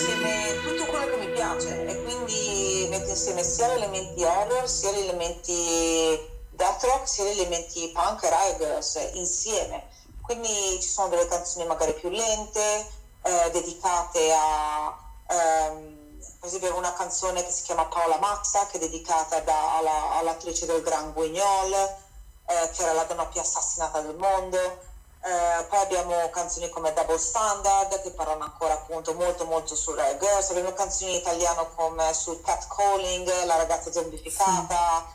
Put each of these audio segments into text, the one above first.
insieme tutto quello che mi piace e quindi mette insieme sia gli elementi horror, sia gli elementi death rock, sia gli elementi punk e Riot Girls insieme. Quindi ci sono delle canzoni magari più lente, dedicate a... per esempio una canzone che si chiama Paola Mazza, che è dedicata all'attrice del Gran Guignol, che era la donna più assassinata del mondo. Poi abbiamo canzoni come Double Standard, che parlano ancora appunto molto molto su Riot Girls. Abbiamo canzoni in italiano come sul catcalling, la ragazza zombificata,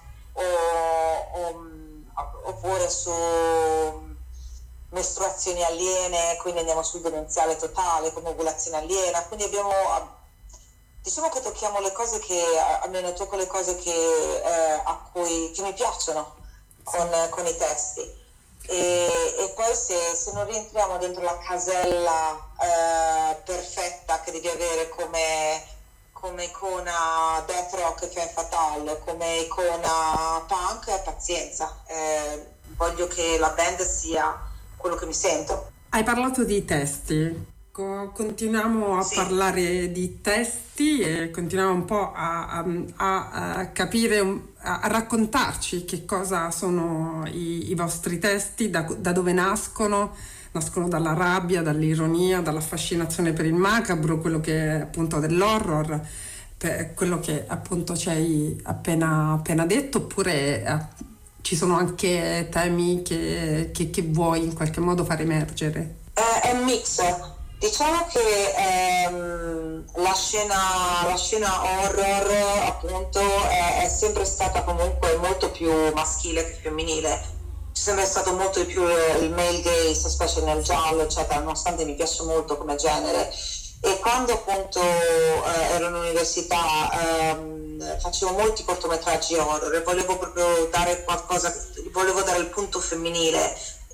oppure su mestruazioni aliene, quindi andiamo sul demenziale totale come ovulazione aliena. Quindi abbiamo, diciamo che tocchiamo le cose che, almeno tocco le cose che mi piacciono con i testi. E poi se non rientriamo dentro la casella perfetta che devi avere come icona death rock e femme fatale, come icona punk, pazienza, voglio che la band sia quello che mi sento. Hai parlato di testi, continuiamo a parlare di testi e continuiamo un po' a capire, a raccontarci che cosa sono i vostri testi, da dove nascono dalla rabbia, dall'ironia, dalla fascinazione per il macabro, quello che è appunto dell'horror, per quello che appunto ci hai appena detto, oppure ci sono anche temi che vuoi in qualche modo far emergere? È un mix. Diciamo che la scena horror appunto è sempre stata comunque molto più maschile che femminile. C'è sempre stato molto di più il male gaze, specie nel giallo, eccetera, nonostante mi piace molto come genere. E quando appunto ero all'università facevo molti cortometraggi horror e volevo proprio dare qualcosa, volevo dare il punto femminile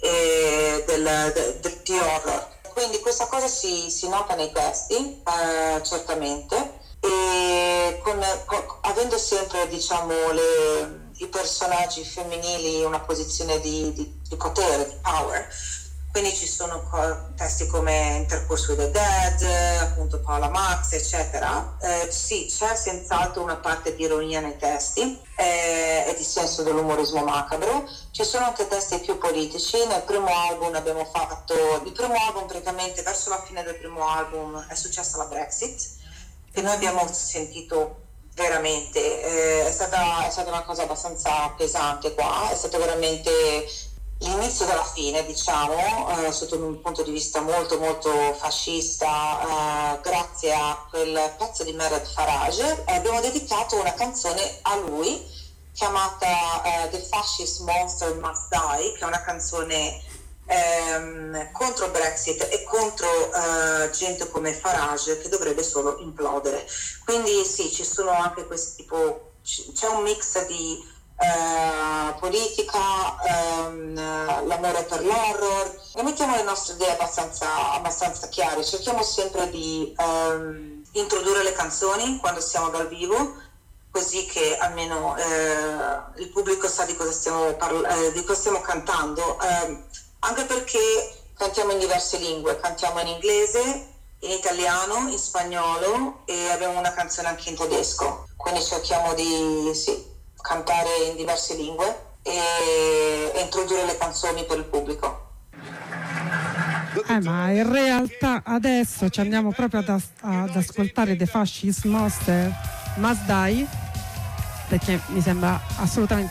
di horror. Quindi questa cosa si nota nei testi, certamente, e avendo sempre, diciamo, i personaggi femminili in una posizione di potere, di power. Quindi ci sono testi come Intercourse with the Dead, appunto Paola Max, eccetera. Sì, c'è senz'altro una parte di ironia nei testi e di senso dell'umorismo macabro. Ci sono anche testi più politici. Nel primo album abbiamo fatto... Il primo album, praticamente, verso la fine del primo album, è successa la Brexit, che noi abbiamo sentito veramente. È stata una cosa abbastanza pesante qua, è stato veramente... l'inizio della fine, diciamo, sotto un punto di vista molto molto fascista, grazie a quel pezzo di Mered Farage, abbiamo dedicato una canzone a lui chiamata The Fascist Monster Must Die, che è una canzone contro Brexit e contro gente come Farage che dovrebbe solo implodere. Quindi sì, ci sono anche questi tipo, c'è un mix di politica, l'amore per l'horror, e mettiamo le nostre idee abbastanza chiare. Cerchiamo sempre di introdurre le canzoni quando siamo dal vivo, così che almeno il pubblico sa di cosa stiamo cantando, anche perché cantiamo in diverse lingue, cantiamo in inglese, in italiano, in spagnolo e abbiamo una canzone anche in tedesco, quindi cerchiamo di cantare in diverse lingue e introdurre le canzoni per il pubblico. Ma in realtà adesso ci andiamo proprio ad ascoltare The Fascist Monster Must Die, perché mi sembra assolutamente